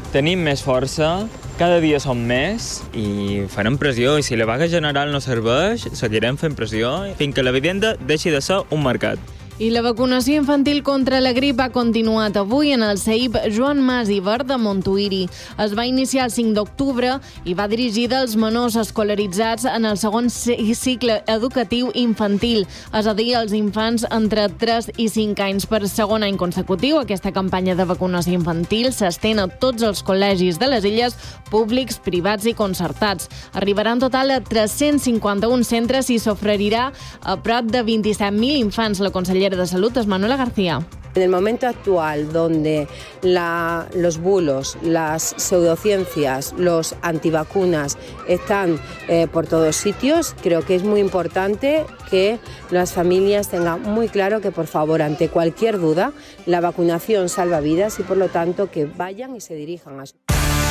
tenim més força, cada dia som més i farem pressió, i si la vaga general no serveix, seguirem fent pressió fins que la vivenda deixi de ser un mercat. I la vacunació infantil contra la grip ha continuat avui en el CEIP Joan Mas i Verd de Montuïri. Es va iniciar el 5 d'octubre i va dirigida als menors escolaritzats en el segon cicle educatiu infantil, és a dir, als infants entre 3 i 5 anys. Per segon any consecutiu, aquesta campanya de vacunació infantil s'estén a tots els col·legis de les Illes, públics, privats i concertats. Arribarà en total a 351 centres i s'oferirà a prop de 27.000 infants. La consellera de Salud es Manuela García. En el momento actual, donde los bulos, las pseudociencias, los antivacunas están por todos sitios, creo que es muy importante que las familias tengan muy claro que, por favor, ante cualquier duda, la vacunación salva vidas y, por lo tanto, que vayan y se dirijan a su...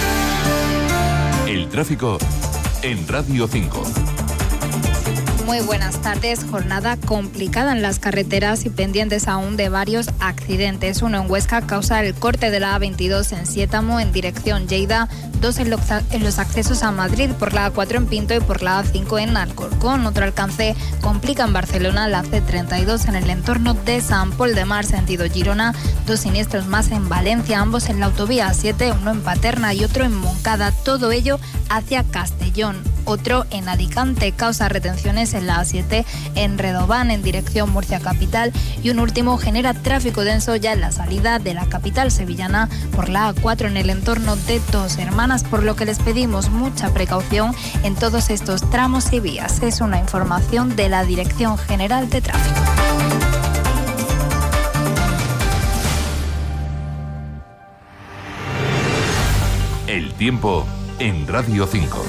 El tráfico en Radio 5. Muy buenas tardes. Jornada complicada en las carreteras y pendientes aún de varios accidentes. Uno en Huesca causa el corte de la A22 en Siétamo en dirección Lleida, dos en los accesos a Madrid por la A4 en Pinto y por la A5 en Alcorcón. Otro alcance complica en Barcelona la C32 en el entorno de Sant Pol de Mar, sentido Girona. Dos siniestros más en Valencia, ambos en la autovía A7, uno en Paterna y otro en Moncada. Todo ello hacia Castellón. Otro en Alicante causa retenciones en la A7 en Redován en dirección Murcia capital, y un último genera tráfico denso ya en la salida de la capital sevillana por la A4 en el entorno de Dos Hermanas, por lo que les pedimos mucha precaución en todos estos tramos y vías. Es una información de la Dirección General de Tráfico. El tiempo en Radio 5.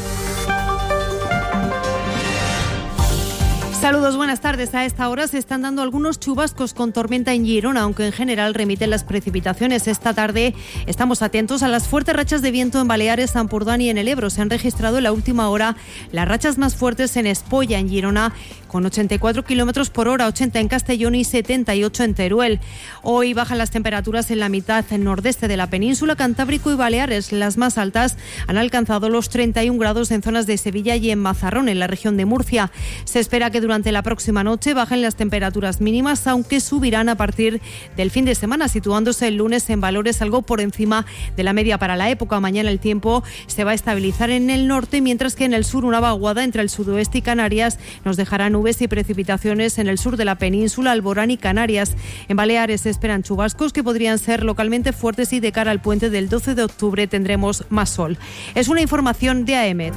Saludos, buenas tardes. A esta hora se están dando algunos chubascos con tormenta en Girona, aunque en general remiten las precipitaciones. Esta tarde estamos atentos a las fuertes rachas de viento en Baleares, Ampurdán y en el Ebro. Se han registrado en la última hora las rachas más fuertes en Espolla, en Girona, con 84 kilómetros por hora, 80 en Castellón y 78 en Teruel. Hoy bajan las temperaturas en la mitad nordeste de la península, Cantábrico y Baleares. Las más altas han alcanzado los 31 grados en zonas de Sevilla y en Mazarrón, en la región de Murcia. Se espera que durante la próxima noche bajen las temperaturas mínimas, aunque subirán a partir del fin de semana, situándose el lunes en valores algo por encima de la media para la época. Mañana el tiempo se va a estabilizar en el norte, mientras que en el sur una vaguada entre el sudoeste y Canarias nos dejará nubes y precipitaciones en el sur de la península, Alborán y Canarias. En Baleares se esperan chubascos que podrían ser localmente fuertes, y de cara al puente del 12 de octubre tendremos más sol. Es una información de AEMET.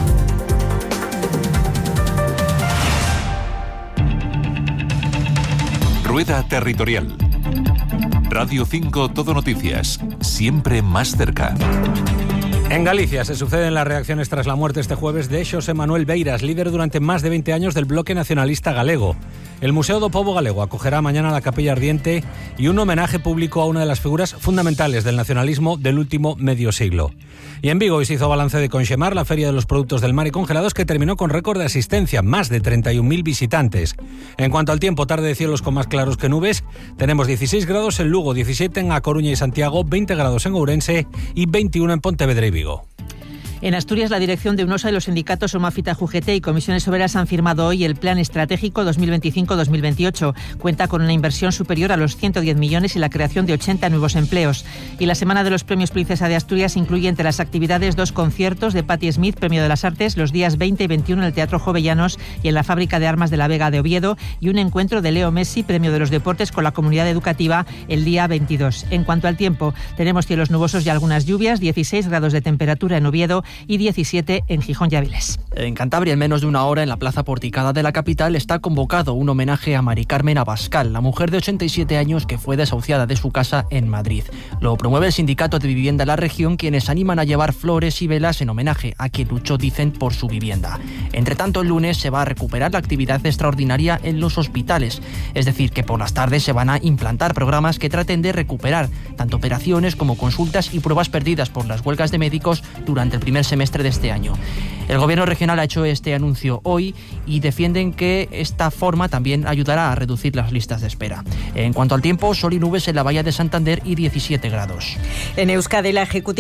Rueda Territorial. Radio 5 Todo Noticias, siempre más cerca. En Galicia se suceden las reacciones tras la muerte este jueves de Xosé Manuel Beiras, líder durante más de 20 años del Bloque Nacionalista Galego. El Museo do Pobo Galego acogerá mañana la Capilla Ardiente y un homenaje público a una de las figuras fundamentales del nacionalismo del último medio siglo. Y en Vigo hoy se hizo balance de Conxemar, la feria de los productos del mar y congelados, que terminó con récord de asistencia, más de 31.000 visitantes. En cuanto al tiempo, tarde de cielos con más claros que nubes, tenemos 16 grados en Lugo, 17 en A Coruña y Santiago, 20 grados en Ourense y 21 en Pontevedra y Vigo. En Asturias, la dirección de UNOSA y los sindicatos Somafita, UGT y Comisiones Obreras han firmado hoy el Plan Estratégico 2025-2028. Cuenta con una inversión superior a los 110 millones y la creación de 80 nuevos empleos. Y la Semana de los Premios Princesa de Asturias incluye entre las actividades 2 conciertos de Patti Smith, Premio de las Artes, los días 20 y 21 en el Teatro Jovellanos y en la Fábrica de Armas de la Vega de Oviedo, y un encuentro de Leo Messi, Premio de los Deportes, con la comunidad educativa el día 22. En cuanto al tiempo, tenemos cielos nubosos y algunas lluvias, 16 grados de temperatura en Oviedo y 17 en Gijón y Áviles. En Cantabria, en menos de una hora, en la Plaza Porticada de la capital, está convocado un homenaje a Mari Carmen Abascal, la mujer de 87 años que fue desahuciada de su casa en Madrid. Lo promueve el Sindicato de Vivienda de la región, quienes animan a llevar flores y velas en homenaje a quien luchó, dicen, por su vivienda. Entre tanto, el lunes se va a recuperar la actividad extraordinaria en los hospitales, es decir, que por las tardes se van a implantar programas que traten de recuperar tanto operaciones como consultas y pruebas perdidas por las huelgas de médicos durante el primer semestre de este año. El gobierno regional ha hecho este anuncio hoy y defienden que esta forma también ayudará a reducir las listas de espera. En cuanto al tiempo, sol y nubes en la bahía de Santander y 17 grados. En Euskadi, la Ejecutiva